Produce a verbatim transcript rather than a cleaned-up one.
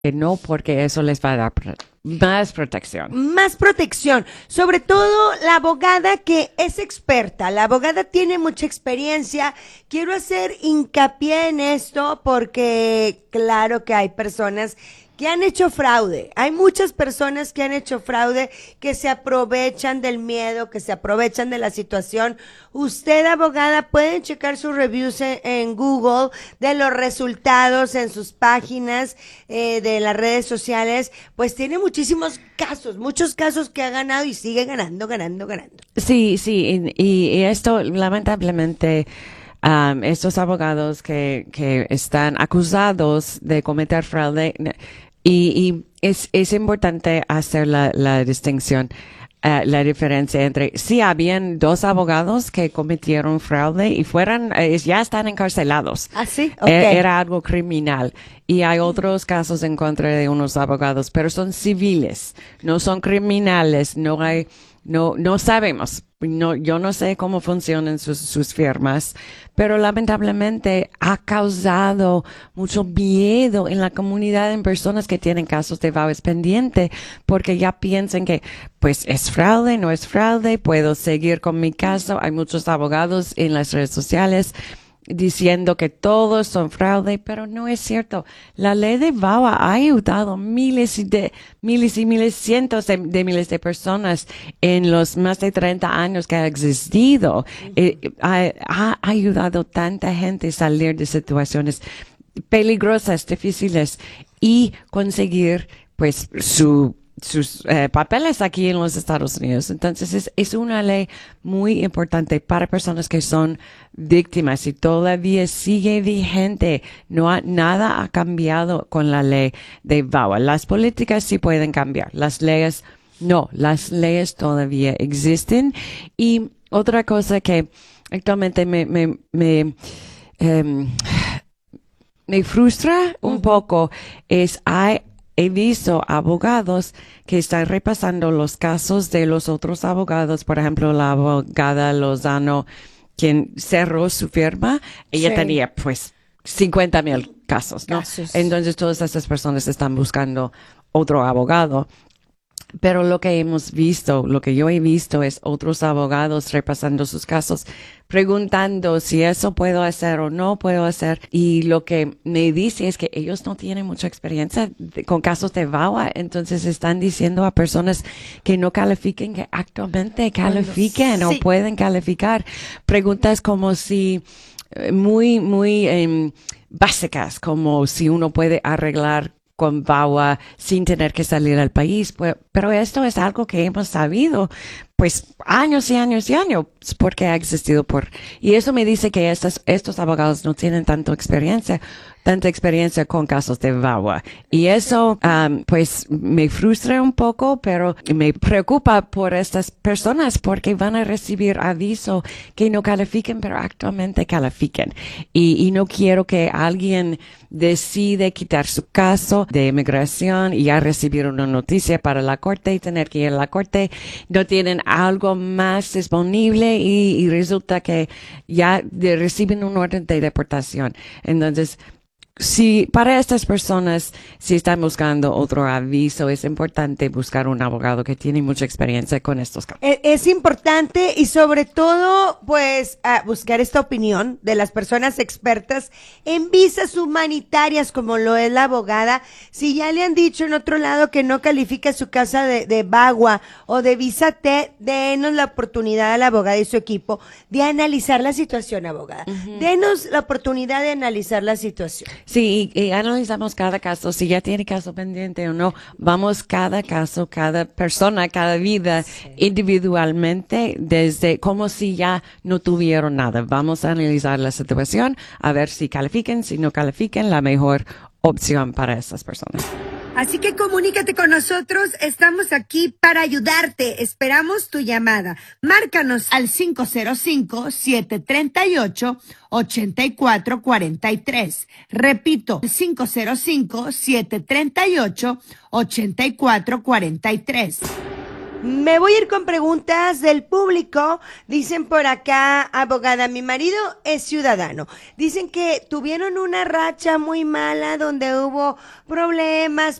que no, porque eso les va a dar pro- más protección. Más protección, sobre todo la abogada que es experta, la abogada tiene mucha experiencia. Quiero hacer hincapié en esto porque claro que hay personas que han hecho fraude, hay muchas personas que han hecho fraude, que se aprovechan del miedo, que se aprovechan de la situación. Usted, abogada, pueden checar sus reviews en, en Google de los resultados en sus páginas eh, de las redes sociales, pues tiene muchísimos casos, muchos casos que ha ganado y sigue ganando, ganando, ganando. Sí, sí, y, y esto lamentablemente, um, estos abogados que, que están acusados de cometer fraude, y, y es, es importante hacer la, la distinción, uh, la diferencia entre, sí, habían dos abogados que cometieron fraude y fueron, eh, ya están encarcelados. ¿Ah, sí? E- Okay. Era algo criminal. Y hay otros casos en contra de unos abogados, pero son civiles, no son criminales, no hay, no, no sabemos. No, yo no sé cómo funcionan sus, sus firmas, pero lamentablemente ha causado mucho miedo en la comunidad, en personas que tienen casos de vouchers pendiente, porque ya piensan que, pues, es fraude, no es fraude, puedo seguir con mi caso. Hay muchos abogados en las redes sociales diciendo que todos son fraude, pero no es cierto. La ley de V A W A ha ayudado miles y de miles y miles, cientos de, de miles de personas en los más de treinta años que ha existido. Eh, ha, ha ayudado tanta gente a salir de situaciones peligrosas, difíciles y conseguir, pues, su sus eh, papeles aquí en los Estados Unidos. Entonces es, es una ley muy importante para personas que son víctimas y todavía sigue vigente. No ha, nada ha cambiado con la ley de V A W A. Las políticas sí pueden cambiar, las leyes no, las leyes todavía existen. Y otra cosa que actualmente me, me, me, em, me frustra un Ujú. poco es hay he visto abogados que están repasando los casos de los otros abogados. Por ejemplo, la abogada Lozano, quien cerró su firma, ella Sí. tenía pues cincuenta mil casos, ¿no? Casos. Entonces todas estas personas están buscando otro abogado. Pero lo que hemos visto, lo que yo he visto es otros abogados repasando sus casos, preguntando si eso puedo hacer o no puedo hacer. Y lo que me dice es que ellos no tienen mucha experiencia de- con casos de V A W A. Entonces están diciendo a personas que no califiquen, que actualmente califiquen o sí. pueden calificar. Preguntas como si, eh, muy, muy em, básicas, como si uno puede arreglar con V A W A sin tener que salir al país. Pues, pero esto es algo que hemos sabido pues años y años y años porque ha existido por, y eso me dice que estos, estos abogados no tienen tanta experiencia, tanta experiencia con casos de V A W A. Y eso, um, pues me frustra un poco, pero me preocupa por estas personas porque van a recibir aviso que no califiquen, pero actualmente califiquen. Y, y no quiero que alguien decide quitar su caso de inmigración y ya recibir una noticia para la corte y tener que ir a la corte. No tienen algo más disponible y, y resulta que ya de- reciben un orden de deportación. Entonces, si para estas personas, si están buscando otro aviso, es importante buscar un abogado que tiene mucha experiencia con estos casos. E- Es importante y sobre todo, pues, a buscar esta opinión de las personas expertas en visas humanitarias, como lo es la abogada. Si ya le han dicho en otro lado que no califica su casa de, de V A W A o de visa T, denos la oportunidad a la abogada y su equipo de analizar la situación, abogada. Denos la oportunidad de analizar la situación. Sí, y, y analizamos cada caso, si ya tiene caso pendiente o no. Vamos cada caso, cada persona, cada vida individualmente, desde como si ya no tuvieron nada. Vamos a analizar la situación, a ver si califiquen, si no califiquen, la mejor opción para esas personas. Así que comunícate con nosotros, estamos aquí para ayudarte. Esperamos tu llamada. Márcanos al cinco cero cinco, siete tres ocho, ocho cuatro cuatro tres. Repito, cinco cero cinco, siete tres ocho, ocho cuatro cuatro tres. Me voy a ir con preguntas del público. Dicen por acá, abogada, mi marido es ciudadano. Dicen que tuvieron una racha muy mala donde hubo problemas,